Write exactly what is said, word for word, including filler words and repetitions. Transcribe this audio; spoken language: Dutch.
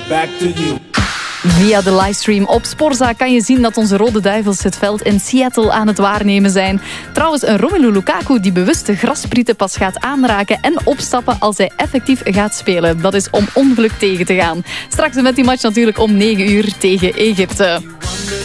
back to you. Via de livestream op Sporza kan je zien dat onze Rode Duivels het veld in Seattle aan het waarnemen zijn. Trouwens, een Romelu Lukaku die bewust de grasprieten pas gaat aanraken en opstappen als hij effectief gaat spelen. Dat is om ongeluk tegen te gaan. Straks met die match natuurlijk om negen uur tegen Egypte.